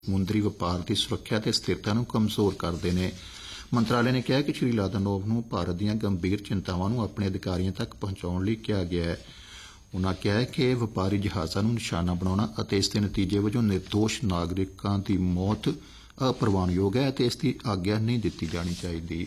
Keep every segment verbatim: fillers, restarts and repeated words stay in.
ਸਮੁੰਦਰੀ ਵਪਾਰ ਦੀ ਸੁਰੱਖਿਆ ਤੇ ਸਥਿਰਤਾ ਨੂੰ ਕਮਜ਼ੋਰ ਕਰਦੇ ਨੇ। ਮੰਤਰਾਲੇ ਨੇ ਕਿਹਾ ਕਿ ਸ਼੍ਰੀ ਲਾਦਾਨੋਵ ਨੂੰ ਭਾਰਤ ਦੀਆਂ ਗੰਭੀਰ ਚਿੰਤਾਵਾਂ ਨੂੰ ਆਪਣੇ ਅਧਿਕਾਰੀਆਂ ਤੱਕ ਪਹੁੰਚਾਉਣ ਲਈ ਕਿਹਾ ਗਿਆ ਹੈ। ਉਨ੍ਹਾਂ ਕਿਹਾ ਕਿ ਵਪਾਰੀ ਜਹਾਜ਼ਾਂ ਨੂੰ ਨਿਸ਼ਾਨਾ ਬਣਾਉਣਾ ਅਤੇ ਇਸ ਦੇ ਨਤੀਜੇ ਵਜੋਂ ਨਿਰਦੋਸ਼ ਨਾਗਰਿਕਾਂ ਦੀ ਮੌਤ ਅਪਰਵਾਨਯੋਗ ਹੈ ਅਤੇ ਇਸ ਦੀ ਆਗਿਆ ਨਹੀਂ ਦਿੱਤੀ ਜਾਣੀ ਚਾਹੀਦੀ।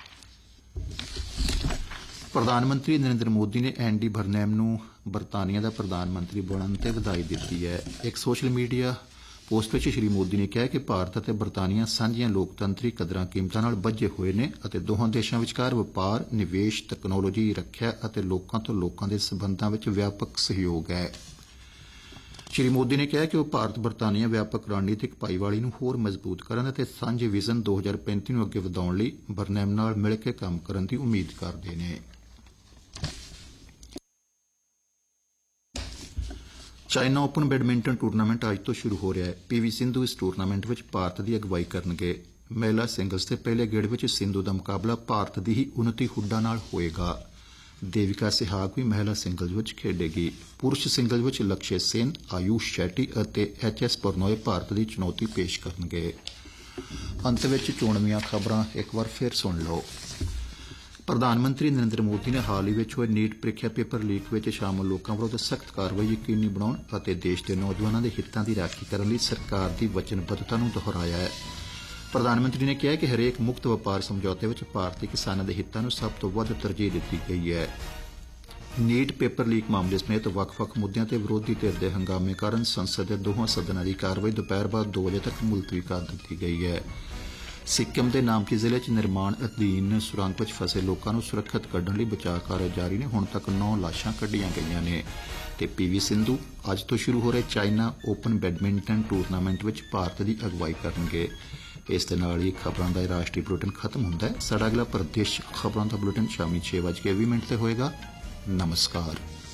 ਪ੍ਰਧਾਨ ਮੰਤਰੀ ਨਰਿੰਦਰ ਮੋਦੀ ਨੇ ਐਂਡੀ ਬਰਨੈਮ ਨੂੰ ਬਰਤਾਨੀਆ ਦਾ ਪ੍ਰਧਾਨ ਮੰਤਰੀ ਬਣਨ ਤੇ ਵਧਾਈ ਦਿੱਤੀ ਹੈ। ਇੱਕ ਸੋਸ਼ਲ ਮੀਡੀਆ ਪੋਸਟ ਵਿੱਚ ਸ਼੍ਰੀ ਮੋਦੀ ਨੇ ਕਿਹਾ ਕਿ ਭਾਰਤ ਅਤੇ ਬਰਤਾਨੀਆ ਸਾਂਝੀਆਂ ਲੋਕਤੰਤਰੀ ਕਦਰਾਂ ਕੀਮਤਾਂ ਨਾਲ ਬੱਝੇ ਹੋਏ ਨੇ ਅਤੇ ਦੋਹਾਂ ਦੇਸ਼ਾਂ ਵਿਚਕਾਰ ਵਪਾਰ, ਨਿਵੇਸ਼, ਤਕਨਾਲੋਜੀ, ਰੱਖਿਆ ਅਤੇ ਲੋਕਾਂ ਤੋਂ ਲੋਕਾਂ ਦੇ ਸਬੰਧਾਂ ਵਿੱਚ ਵਿਆਪਕ ਸਹਿਯੋਗ ਹੈ। ਸ਼੍ਰੀ ਮੋਦੀ ਨੇ ਕਿਹਾ ਕਿ ਉਹ ਭਾਰਤ ਬਰਤਾਨੀਆ ਵਿਆਪਕ ਰਣਨੀਤਿਕ ਭਾਈਵਾਲੀ ਨੂੰ ਹੋਰ ਮਜ਼ਬੂਤ ਕਰਨ ਅਤੇ ਸਾਂਝੇ ਵਿਜ਼ਨ ਦੋ ਹਜ਼ਾਰ ਪੈਂਤੀ ਨੂੰ ਅੱਗੇ ਵਧਾਉਣ ਲਈ ਬਰਨੈਮ ਨਾਲ ਮਿਲ ਕੇ ਕੰਮ ਕਰਨ ਦੀ ਉਮੀਦ ਕਰਦੇ ਨੇ। ਚਾਈਨਾ ਓਪਨ ਬੈਡਮਿੰਟਨ ਟੂਰਨਾਮੈਂਟ ਅੱਜ ਤੋਂ ਸ਼ੁਰੂ ਹੋ ਰਿਹਾ ਹੈ। ਪੀ ਵੀ ਸਿੰਧੂ ਇਸ ਟੂਰਨਾਮੈਂਟ ਵਿੱਚ ਭਾਰਤ ਦੀ ਅਗਵਾਈ ਕਰਨਗੇ। ਮਹਿਲਾ ਸਿੰਗਲਜ਼ ਦੇ ਪਹਿਲੇ ਗੇੜ ਵਿੱਚ ਸਿੰਧੂ ਦਾ ਮੁਕਾਬਲਾ ਭਾਰਤ ਦੀ ਹੀ ਉਨਤੀ ਹੁੱਡਾ ਨਾਲ ਹੋਏਗਾ। ਦੇਵਿਕਾ ਸਿਹਾਗ ਵੀ ਮਹਿਲਾ ਸਿੰਗਲਜ਼ ਵਿੱਚ ਖੇਡੇਗੀ। ਪੁਰਸ਼ ਸਿੰਗਲਜ਼ ਵਿੱਚ ਲਕਸ਼ੇ ਸੇਨ, ਆਯੂਸ਼ ਸ਼ੈਟੀ ਅਤੇ ਐਚ ਐਸ ਪ੍ਰਨੋਏ ਭਾਰਤ ਦੀ ਚੁਣੌਤੀ ਪੇਸ਼ ਕਰਨਗੇ। ਅੰਤ ਵਿੱਚ ਚੋਣਵੀਆਂ ਖਬਰਾਂ ਇੱਕ ਵਾਰ ਫਿਰ ਸੁਣ ਲਓ। ਪ੍ਰਧਾਨ ਮੰਤਰੀ ਨਰਿੰਦਰ ਮੋਦੀ ਨੇ ਹਾਲ ਹੀ ਵਿੱਚ ਹੋਏ ਨੀਟ ਪ੍ਰੀਖਿਆ ਪੇਪਰ ਲੀਕ ਵਿੱਚ ਸ਼ਾਮਲ ਲੋਕਾਂ ਵਿਰੁੱਧ ਸਖਤ ਕਾਰਵਾਈ ਯਕੀਨੀ ਬਣਾਉਣ ਅਤੇ ਦੇਸ਼ ਦੇ ਨੌਜਵਾਨਾਂ ਦੇ ਹਿੱਤਾਂ ਦੀ ਰਾਖੀ ਕਰਨ ਲਈ ਸਰਕਾਰ ਦੀ ਵਚਨਬੱਧਤਾ ਨੂੰ ਦੁਹਰਾਇਆ ਹੈ। ਪ੍ਰਧਾਨ ਮੰਤਰੀ ਨੇ ਕਿਹਾ ਕਿ ਹਰੇਕ ਮੁਕਤ ਵਪਾਰ ਸਮਝੌਤੇ ਵਿੱਚ ਭਾਰਤੀ ਕਿਸਾਨਾਂ ਦੇ ਹਿੱਤਾਂ ਨੂੰ ਸਭ ਤੋਂ ਵੱਧ ਤਰਜੀਹ ਦਿੱਤੀ ਗਈ ਹੈ। ਨੀਟ ਪੇਪਰ ਲੀਕ ਮਾਮਲੇ ਸਮੇਤ ਵੱਖ-ਵੱਖ ਮੁੱਦਿਆਂ ਤੇ ਵਿਰੋਧੀ ਧਿਰ ਦੇ ਹੰਗਾਮੇ ਕਾਰਨ ਸੰਸਦ ਦੇ ਦੋਹਾਂ ਸਦਨਾਂ ਦੀ ਕਾਰਵਾਈ ਦੁਪਹਿਰ ਬਾਅਦ ਦੋ ਵਜੇ ਤੱਕ ਮੁਲਤਵੀ ਕਰ ਦਿੱਤੀ ਗਈ ਹੈ। ਸਿੱਕਿਮ ਦੇ ਨਾਮਚੀ ਜ਼ਿਲ੍ਹੇ 'ਚ ਨਿਰਮਾਣ ਅਧੀਨ ਸੁਰੰਗ ਵਿੱਚ ਫਸੇ ਲੋਕਾਂ ਨੂੰ ਸੁਰੱਖਿਅਤ ਕੱਢਣ ਲਈ ਬਚਾਅ ਕਾਰਜ ਜਾਰੀ ਨੇ। ਹੁਣ ਤੱਕ ਨੌ ਲਾਸ਼ਾਂ ਕੱਢੀਆਂ ਗਈਆਂ ਨੇ। ਤੇ ਪੀ ਵੀ ਸਿੰਧੂ ਅੱਜ ਤੋਂ ਸ਼ੁਰੂ ਹੋ ਰਹੇ ਚਾਈਨਾ ਓਪਨ ਬੈਡਮਿੰਟਨ ਟੂਰਨਾਮੈਂਟ ਵਿੱਚ ਭਾਰਤ ਦੀ ਅਗਵਾਈ ਕਰਨਗੇ। ਇਸ ਦੇ ਨਾਲ ਹੀ ਖਬਰਾਂ ਦਾ ਰਾਸ਼ਟਰੀ ਬੁਲੇਟਿਨ ਖਤਮ ਹੁੰਦਾ ਹੈ। ਸਾਡਾ ਅਗਲਾ ਪ੍ਰਦੇਸ਼ ਖਬਰਾਂ ਦਾ ਬੁਲੇਟਿਨ ਸ਼ਾਮੀ ਛੇ ਵੱਜ ਕੇ ਵੀਹ ਮਿੰਟ ਤੇ ਹੋਏਗਾ। ਨਮਸਕਾਰ।